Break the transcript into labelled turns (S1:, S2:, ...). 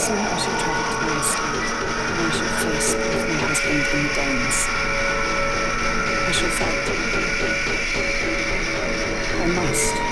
S1: Soon I shall travel to my estate, and I shall face both my husband and the Danes. I shall fight. I must.